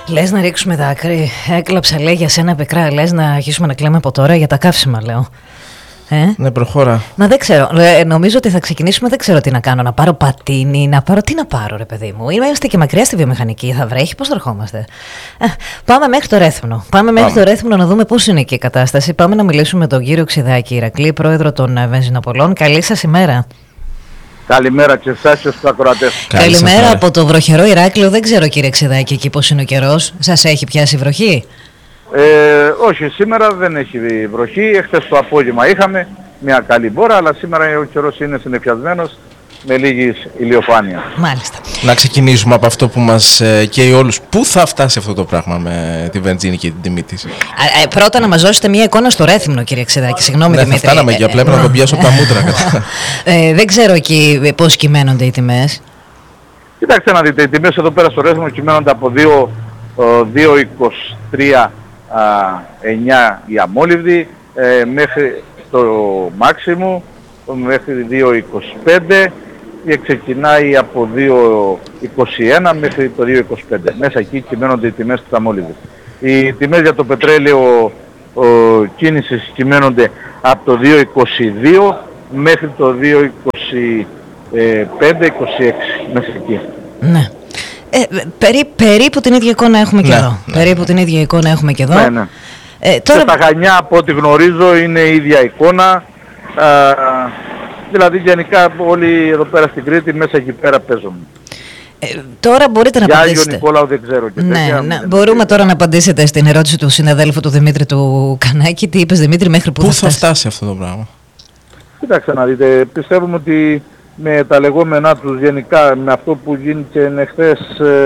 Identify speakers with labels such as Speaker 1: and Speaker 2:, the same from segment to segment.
Speaker 1: Λες να ρίξουμε δάκρυ. Έκλαψα, λέει, για σένα πικρά. Λες να αρχίσουμε να κλαίμε από τώρα για τα καύσιμα, λέω.
Speaker 2: Ναι, προχώρα.
Speaker 1: Μα δεν ξέρω. Νομίζω ότι θα ξεκινήσουμε. Δεν ξέρω τι να κάνω. Να πάρω πατίνι, να πάρω. Τι να πάρω, ρε παιδί μου. Είμαστε και μακριά στη βιομηχανική. Θα βρέχει, πώς θα ερχόμαστε. Πάμε μέχρι το Ρέθμνο. Πάμε μέχρι το Ρέθμνο να δούμε πώς είναι εκεί η κατάσταση. Πάμε να μιλήσουμε με τον κύριο Ξηδάκη Ηρακλή, πρόεδρο των Βενζινοπολών. Καλή σας ημέρα.
Speaker 3: Καλημέρα και εσάς και στους ακροατές.
Speaker 1: Καλημέρα από το βροχερό Ηράκλειο. Δεν ξέρω, κύριε Ξηδάκη, εκεί πώς είναι ο καιρός. Σας έχει πιάσει βροχή?
Speaker 3: Όχι, σήμερα δεν έχει βροχή. Εχθές το απόγευμα είχαμε μια καλή μπόρα, αλλά σήμερα ο καιρός είναι συννεφιασμένος με λίγη ηλιοφάνεια.
Speaker 1: Μάλιστα.
Speaker 2: Να ξεκινήσουμε από αυτό που μας καίει όλους. Πού θα φτάσει αυτό το πράγμα με τη βενζίνη και την τιμή της?
Speaker 1: Πρώτα να μας δώσετε μια εικόνα στο Ρέθμνο, κύριε Ξηδάκη. Συγγνώμη,
Speaker 2: ναι,
Speaker 1: Δημήτρη.
Speaker 2: Θα φτάναμε και απλά να τον πιάσω από τα μούτρα.
Speaker 1: Δεν ξέρω εκεί πώς κυμαίνονται οι τιμές.
Speaker 3: Κοιτάξτε να δείτε, οι τιμές εδώ πέρα στο Ρέθμνο κυμαίνονται από 2,23,9 η αμόλυβδη μέχρι το μάξιμου, μέχρι 2,25 και ξεκινάει από 2,21 μέχρι το 2,25. Μέσα εκεί κυμαίνονται οι τιμές της αμόλυβδης. Οι τιμές για το πετρέλαιο κίνησης κυμαίνονται από το 2,22 μέχρι το 2,25-26 μέσα εκεί.
Speaker 1: Ναι. Περίπου την ίδια εικόνα έχουμε και εδώ.
Speaker 2: Ναι.
Speaker 1: Περίπου την ίδια εικόνα έχουμε και εδώ.
Speaker 3: Ναι, ναι.
Speaker 1: Τώρα...
Speaker 3: Και τα Χανιά, από ό,τι γνωρίζω, είναι η ίδια εικόνα. Δηλαδή γενικά όλοι εδώ πέρα στην Κρήτη μέσα εκεί πέρα παίζουν.
Speaker 1: Τώρα μπορείτε να απαντήσετε.
Speaker 3: Για Άγιο Νικόλαο δεν ξέρω. Και
Speaker 1: ναι. Μπορούμε τώρα να απαντήσετε στην ερώτηση του συναδέλφου του Δημήτρη του Κανάκη. Τι είπες, Δημήτρη, μέχρι πού
Speaker 2: θα φτάσει αυτό το πράγμα?
Speaker 3: Κοιτάξτε να δείτε, πιστεύουμε ότι με τα λεγόμενά τους γενικά, με αυτό που γίνεται εχθές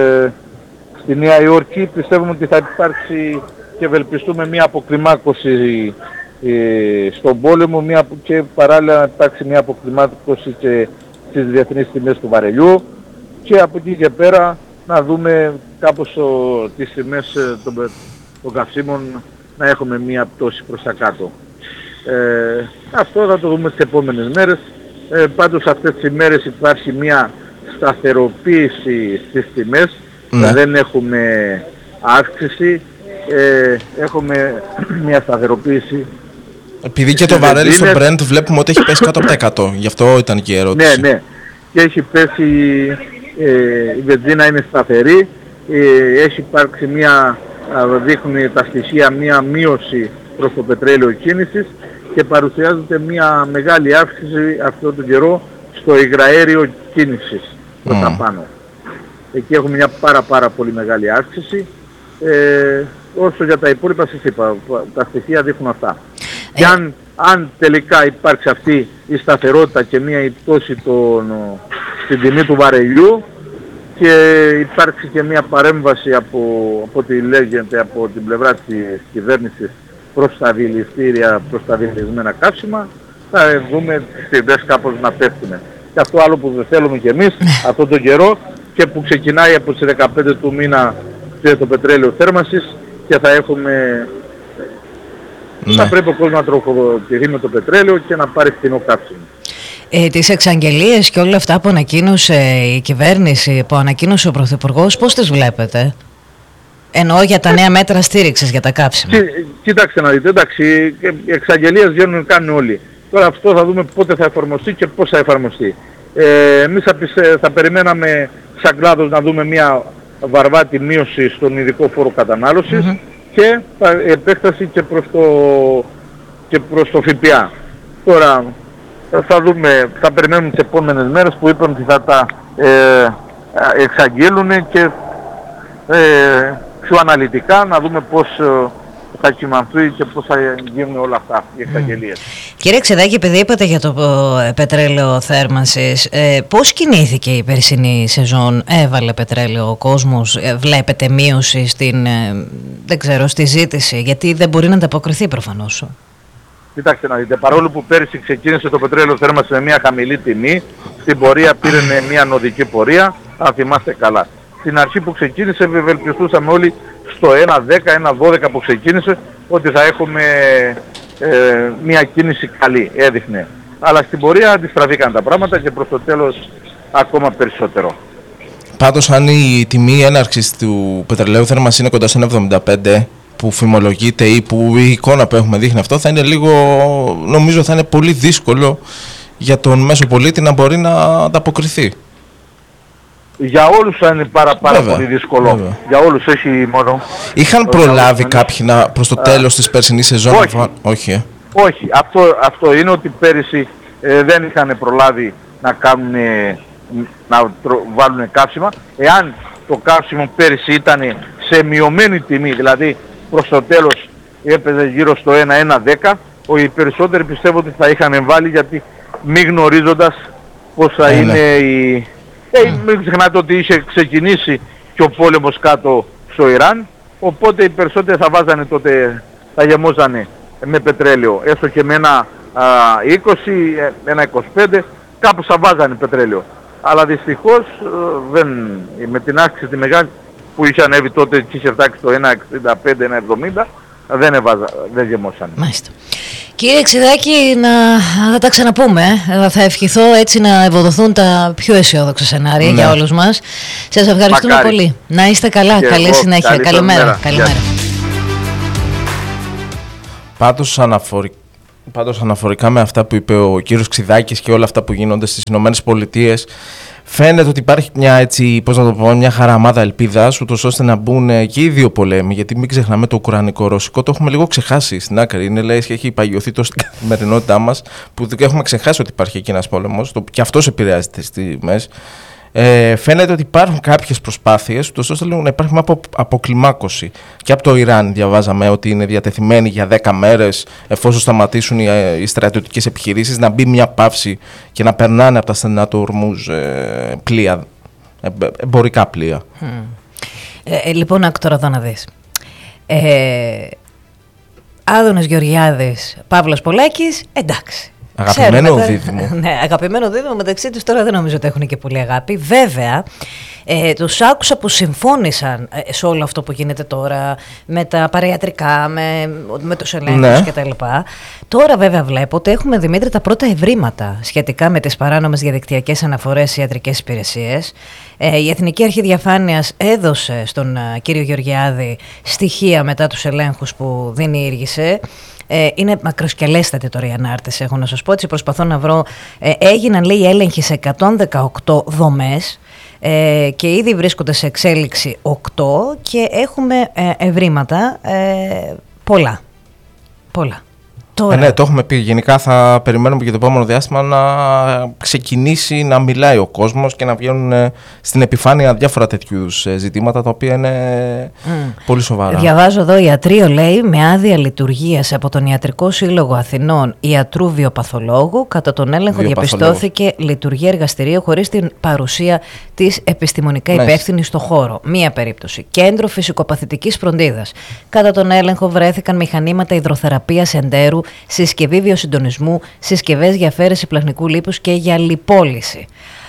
Speaker 3: στη Νέα Υόρκη, πιστεύουμε ότι θα υπάρξει και ευελπιστούμε μια αποκλιμάκωση στον πόλεμο και παράλληλα να υπάρξει μια αποκλιμάκωση και στις διεθνείς τιμές του βαρελιού και από εκεί και πέρα να δούμε κάπως τις τιμές των καυσίμων να έχουμε μια πτώση προς τα κάτω. Αυτό θα το δούμε τις επόμενες μέρες. Πάντως αυτές τις ημέρες υπάρχει μια σταθεροποίηση στις τιμές.
Speaker 2: Ναι.
Speaker 3: Δεν έχουμε αύξηση. Έχουμε μια σταθεροποίηση.
Speaker 2: Επειδή και το βαρέλι στο Brent βλέπουμε ότι έχει πέσει κάτω από τα 100. Γι' αυτό ήταν και η ερώτηση.
Speaker 3: Ναι. Και έχει πέσει, η βενζίνα είναι σταθερή. Έχει υπάρξει δείχνουν τα στοιχεία μια μείωση προς το πετρέλαιο κίνησης και παρουσιάζεται μια μεγάλη αύξηση αυτόν τον καιρό στο υγραέριο κίνησης προς τα πάνω. Εκεί έχουμε μια πάρα πολύ μεγάλη αύξηση. Όσο για τα υπόλοιπα σας είπα, τα στοιχεία δείχνουν αυτά. Και αν τελικά υπάρξει αυτή η σταθερότητα και μια πτώση στην τιμή του βαρελιού και υπάρξει και μια παρέμβαση από ό,τι λέγεται από την πλευρά της κυβέρνησης προς τα διελιστήρια, προς τα διελισμένα καύσιμα, θα δούμε τις τιμές κάπως να πέφτουν. Και αυτό άλλο που δεν θέλουμε κι εμείς αυτόν τον καιρό και που ξεκινάει από τις 15 του μήνα το πετρέλαιο θέρμανσης και θα έχουμε...
Speaker 2: Ναι.
Speaker 3: Θα πρέπει ο κόσμος να τροφοδοτηθεί με το πετρέλαιο και να πάρει φθηνό καύσιμο.
Speaker 1: Τις εξαγγελίες και όλα αυτά που ανακοίνωσε η κυβέρνηση, που ανακοίνωσε ο Πρωθυπουργός, πώς τις βλέπετε? Εννοώ για τα νέα μέτρα στήριξης για τα καύσιμα.
Speaker 3: Κοίταξε να δείτε, εντάξει, οι εξαγγελίες βγαίνουν, κάνουν όλοι. Τώρα αυτό θα δούμε πότε θα εφαρμοστεί και πώς θα εφαρμοστεί. Εμείς θα περιμέναμε σαν κλάδος να δούμε μια βαρβάτη μείωση στον ειδικό φόρο κατανάλωσης και επέκταση και προς το ΦΠΑ. Τώρα θα δούμε, θα περιμένουμε τις επόμενες μέρες που είπαμε ότι θα τα εξαγγείλουν και πιο αναλυτικά να δούμε πώς θα κυμανθεί και πώς θα γίνουν όλα αυτά οι εξαγγελίες.
Speaker 1: Κύριε Ξηδάκη, επειδή είπατε για το πετρέλαιο θέρμανσης, πώς κινήθηκε η περσινή σεζόν? Έβαλε πετρέλαιο ο κόσμος? Βλέπετε μείωση στη ζήτηση? Γιατί δεν μπορεί να ανταποκριθεί προφανώς.
Speaker 3: Κοιτάξτε να δείτε, παρόλο που πέρυσι ξεκίνησε το πετρέλαιο θέρμανσης με μια χαμηλή τιμή, στην πορεία πήρε μια νοδική πορεία, αν θυμάστε καλά. Στην αρχή που ξεκίνησε ευελπιστούσαμε όλοι στο 1.10, 1.12 που ξεκίνησε ότι θα έχουμε μια κίνηση καλή, έδειχνε. Αλλά στην πορεία αντιστραφήκαν τα πράγματα και προς το τέλος ακόμα περισσότερο.
Speaker 2: Πάντως, αν η τιμή έναρξης του πετρελαίου θέρμανσης είναι κοντά στο 1,75 που φημολογείται ή που η εικόνα που έχουμε δείχνει αυτό, θα είναι λίγο, νομίζω θα είναι πολύ δύσκολο για τον μέσο πολίτη να μπορεί να ανταποκριθεί.
Speaker 3: Για όλους θα είναι πάρα πολύ δύσκολο.
Speaker 2: Βέβαια.
Speaker 3: Για όλους, όχι μόνο.
Speaker 2: Είχαν προλάβει κάποιοι προς το τέλος της περσινής σεζόν? Όχι.
Speaker 3: Όχι. Αυτό είναι ότι πέρυσι δεν είχαν προλάβει να κάνουν, βάλουν καύσιμα. Εάν το καύσιμο πέρυσι ήταν σε μειωμένη τιμή, δηλαδή προς το τέλος έπαιζε γύρω στο 1,10, οι περισσότεροι πιστεύω ότι θα είχαν βάλει, γιατί μη γνωρίζοντας πώς θα είναι η... Μην ξεχνάτε ότι είχε ξεκινήσει και ο πόλεμος κάτω στο Ιράν, οπότε οι περισσότεροι θα βάζανε τότε, θα γεμόζανε με πετρέλαιο, έστω και με ένα 20, ένα 25, κάπου θα βάζανε πετρέλαιο. Αλλά δυστυχώς με την αύξηση τη μεγάλη που είχε ανέβει τότε και είχε φτάξει το 1,65, 1,70, δεν γεμόσανε.
Speaker 1: Μάλιστα. Κύριε Ξηδάκη, θα τα ξαναπούμε. Θα ευχηθώ έτσι να ευοδοθούν τα πιο αισιόδοξα σενάρια για όλους μας. Σας ευχαριστούμε πολύ. Να είστε καλά. Καλή συνέχεια. Καλημέρα.
Speaker 2: Πάντως αναφορικά με αυτά που είπε ο κύριος Ξηδάκης και όλα αυτά που γίνονται στις Ηνωμένες Πολιτείες, φαίνεται ότι υπάρχει μια χαραμάδα ελπίδας, ούτως ώστε να μπουν και οι δύο πολέμοι. Γιατί μην ξεχνάμε, το ουκρανικό-ρωσικό το έχουμε λίγο ξεχάσει στην άκρη. Είναι, λέει, και έχει παγιωθεί τόσο στην καθημερινότητά μας, που έχουμε ξεχάσει ότι υπάρχει εκεί ένας πόλεμος. Και αυτός επηρεάζει τις τιμές. Φαίνεται ότι υπάρχουν κάποιες προσπάθειες, ούτως ώστε να υπάρχει μια αποκλιμάκωση. Και από το Ιράν διαβάζαμε ότι είναι διατεθειμένοι για 10 μέρες, εφόσον σταματήσουν οι στρατιωτικές επιχειρήσεις, να μπει μια παύση και να περνάνε από τα στενά του Ορμούζ πλοία, εμπορικά πλοία.
Speaker 1: Λοιπόν, άκου τώρα εδώ να δεις. Άδωνης Γεωργιάδης, Παύλος Πολάκης, εντάξει.
Speaker 2: Αγαπημένο δίδυμο.
Speaker 1: Ναι, αγαπημένο δίδυμο. Μεταξύ τους τώρα δεν νομίζω ότι έχουν και πολύ αγάπη. Βέβαια, τους άκουσα που συμφώνησαν σε όλο αυτό που γίνεται τώρα με τα παραιατρικά, με τους ελέγχους κτλ. Τώρα βέβαια βλέπω ότι έχουμε, Δημήτρη, τα πρώτα ευρήματα σχετικά με τις παράνομες διαδικτυακές αναφορές στις ιατρικές υπηρεσίες. Η Εθνική Αρχή Διαφάνειας έδωσε στον κύριο Γεωργιάδη στοιχεία μετά τους ελέγχους που διενήργησε. Είναι μακροσκελέστατη τώρα η ανάρτηση, έχω να σας πω, έτσι προσπαθώ να βρω. Έγιναν, λέει, έλεγχοι σε 118 δομές και ήδη βρίσκονται σε εξέλιξη 8 και έχουμε ευρήματα πολλά.
Speaker 2: Ναι, το έχουμε πει. Γενικά θα περιμένουμε για το επόμενο διάστημα να ξεκινήσει να μιλάει ο κόσμος και να βγαίνουν στην επιφάνεια διάφορα τέτοιου ζητήματα, τα οποία είναι πολύ σοβαρά.
Speaker 1: Διαβάζω εδώ, ιατρείο, λέει, με άδεια λειτουργίας από τον Ιατρικό Σύλλογο Αθηνών ιατρού βιοπαθολόγου, κατά τον έλεγχο διαπιστώθηκε λειτουργία εργαστηρίου χωρίς την παρουσία της επιστημονικά υπεύθυνης στο χώρο. Μία περίπτωση. Κέντρο φυσικοπαθητικής φροντίδας. Κατά τον έλεγχο βρέθηκαν μηχανήματα υδροθεραπείας εντέρου, συσκευή βιοσυντονισμού, συσκευές για αφαίρεση πλαχνικού λίπους και για λιπόλυση.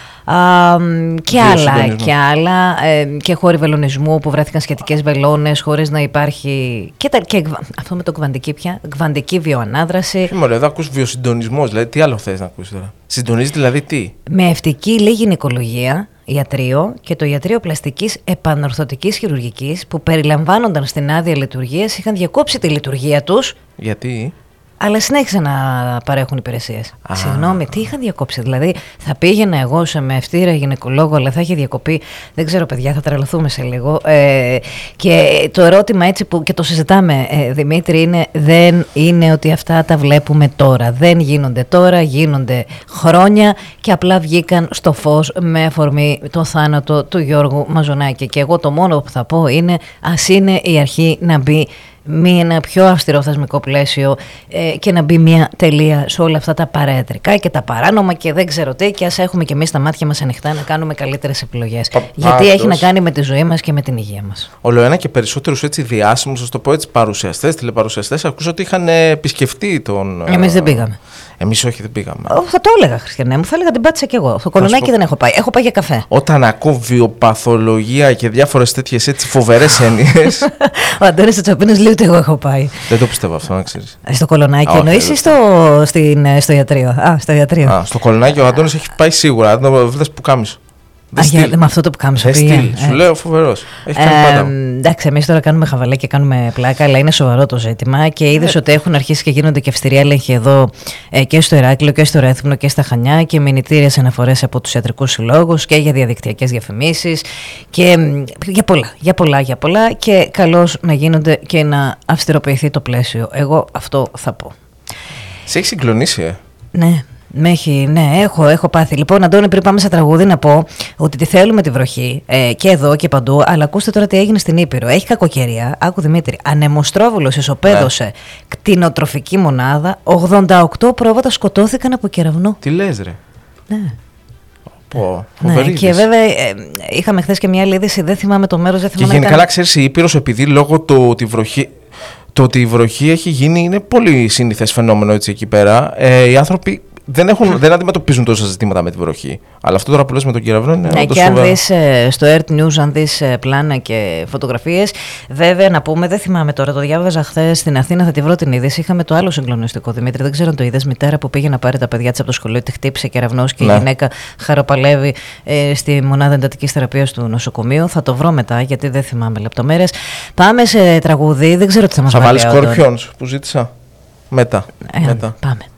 Speaker 1: Και άλλα, και χώροι βελονισμού που βρέθηκαν σχετικές βελόνες χωρίς να υπάρχει και αυτό με το κβαντική βιοανάδραση.
Speaker 2: Μωρέ, εδώ ακούς βιοσυντονισμός, δηλαδή τι άλλο θες να ακούσεις τώρα? Συντονίζεται δηλαδή τι?
Speaker 1: Με ευτική, λέει, γυναικολογία, ιατρείο και το ιατρείο πλαστικής επανορθωτικής χειρουργικής που περιλαμβάνονταν στην άδεια λειτουργίας είχαν διακόψει τη λειτουργία τους.
Speaker 2: Γιατί?
Speaker 1: Αλλά συνέχισαν να παρέχουν υπηρεσίες. Συγγνώμη, τι είχαν διακόψει? Δηλαδή, θα πήγαινα εγώ σε με ευτήρα γυναικολόγο, αλλά θα είχε διακοπεί. Δεν ξέρω, παιδιά, θα τρελαθούμε σε λίγο. Και το ερώτημα, έτσι που και το συζητάμε, Δημήτρη, δεν είναι ότι αυτά τα βλέπουμε τώρα. Δεν γίνονται τώρα, γίνονται χρόνια και απλά βγήκαν στο φως με αφορμή το θάνατο του Γιώργου Μαζονάκη. Και εγώ το μόνο που θα πω είναι, ας είναι η αρχή να μπει ένα πιο αυστηρό θεσμικό πλαίσιο και να μπει μια τελεία σε όλα αυτά τα παραετρικά και τα παράνομα και δεν ξέρω τι, και ας έχουμε και εμείς τα μάτια μας ανοιχτά να κάνουμε καλύτερες επιλογές. Γιατί έχει να κάνει με τη ζωή μας και με την υγεία μας.
Speaker 2: Όλο και περισσότερους έτσι διάσημους, ας το πω έτσι, παρουσιαστές, τηλεπαρουσιαστές, ακούσα ότι είχαν επισκεφτεί τον...
Speaker 1: Εμείς δεν πήγαμε.
Speaker 2: Εμείς όχι, δεν πήγαμε.
Speaker 1: Θα το έλεγα, Χριστιανέ μου, θα έλεγα την πάτησα κι εγώ. Στο Κολονάκι δεν έχω πάει. Έχω πάει για καφέ.
Speaker 2: Όταν ακούω βιοπαθολογία και διάφορες τέτοιες έτσι φοβερές έννοιες.
Speaker 1: Ο Αντώνης Τσαπίνος λέει ότι εγώ έχω πάει.
Speaker 2: Δεν το πιστεύω αυτό, να ξέρεις.
Speaker 1: Στο Κολονάκι εννοείς ή στο ιατρείο? Στο ιατρείο.
Speaker 2: Στο Κολονάκι ο Αντώνης έχει πάει σίγουρα. Δεν το βλέπεις που κάμισο.
Speaker 1: Με αυτό το που κάνουμε στο
Speaker 2: Σου λέω φοβερός. Έχει κάνει πάντα.
Speaker 1: Εντάξει, εμείς τώρα κάνουμε χαβαλέ και κάνουμε πλάκα, αλλά είναι σοβαρό το ζήτημα και είδες ότι έχουν αρχίσει και γίνονται και αυστηροί έλεγχοι εδώ και στο Ηράκλειο και στο Ρέθυμνο και στα Χανιά και μηνυτήριες αναφορές από τους ιατρικούς συλλόγους και για διαδικτυακές διαφημίσεις και για πολλά και καλώς να γίνονται και να αυστηροποιηθεί το πλαίσιο. Εγώ αυτό θα πω.
Speaker 2: Σε έχει συγκλονίσει,
Speaker 1: Ναι, έχω πάθει. Λοιπόν, Αντώνη, πριν πάμε σε τραγούδι, να πω ότι τη θέλουμε τη βροχή και εδώ και παντού. Αλλά ακούστε τώρα τι έγινε στην Ήπειρο. Έχει κακοκαιρία. Άκου Δημήτρη. Ανεμοστρόβιλος ισοπαίδωσε κτηνοτροφική μονάδα. 88 πρόβατα σκοτώθηκαν από κεραυνό.
Speaker 2: Τι λες, ρε?
Speaker 1: Ναι.
Speaker 2: Ναι,
Speaker 1: και βέβαια είχαμε χθες και μια άλλη είδηση. Δεν θυμάμαι το μέρος.
Speaker 2: Και γενικά, να ξέρεις, η Ήπειρος, επειδή λόγω το ότι η βροχή έχει γίνει, είναι πολύ συνηθές φαινόμενο έτσι εκεί πέρα. Οι άνθρωποι δεν αντιμετωπίζουν τόσα ζητήματα με τη βροχή. Αλλά αυτό τώρα που λες με τον κεραυνό είναι όντως
Speaker 1: και αν δεις στο Earth News, αν δεις πλάνα και φωτογραφίες, βέβαια να πούμε, δεν θυμάμαι τώρα, το διάβαζα χθες στην Αθήνα, θα τη βρω την είδηση. Είχαμε το άλλο συγκλονιστικό, Δημήτρη, δεν ξέρω αν το είδες. Μητέρα που πήγε να πάρει τα παιδιά της από το σχολείο, τη χτύπησε κεραυνός και η γυναίκα χαροπαλεύει στη μονάδα εντατικής θεραπείας του νοσοκομείου. Θα το βρω μετά, γιατί δεν θυμάμαι λεπτομέρειες. Πάμε σε τραγούδι, δεν ξέρω τι θα μας βάλει.
Speaker 2: Θα βάλεις Scorpions που ζήτησα μετά.
Speaker 1: Πάμε.